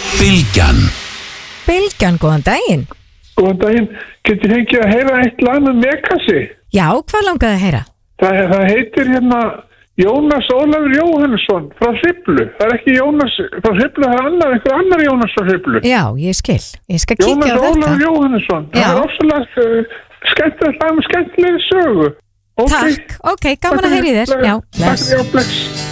Bylgjan, góðan daginn. Góðan daginn, getur fengið að heyra eitt lag með Megasi? Já, hvað langaði að heyra? Það heitir Jónas Ólafur Jóhannesson frá Hriflu. Það er ekki Jónas frá Hriflu, það er einhver annar Jónas frá Hriflu. Já, ég skil. Ég skal kíkja á þetta. Jónas Ólafur Jóhannesson. Já. Það er ofsalega skemmtilegt lag með skemmtilegri sögu. Takk, ok, gaman að heyra í þér. Já, Takk, já, bless.